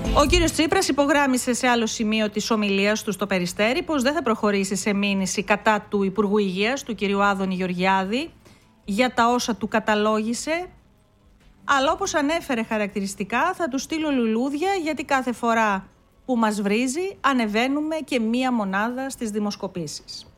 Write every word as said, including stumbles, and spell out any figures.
Ο κύριος Τσίπρας υπογράμμισε σε άλλο σημείο της ομιλίας του στο Περιστέρι πως δεν θα προχωρήσει σε μήνυση κατά του Υπουργού Υγείας, του κυρίου Άδωνη Γεωργιάδη, για τα όσα του καταλόγησε, αλλά όπως ανέφερε χαρακτηριστικά θα του στείλω λουλούδια, γιατί κάθε φορά που μας βρίζει ανεβαίνουμε και μία μονάδα στις δημοσκοπήσεις.